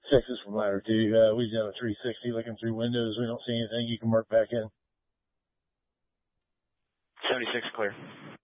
Texas from ladder 2. We've done a 360 looking through windows. We don't see anything. You can mark back in. 76 clear.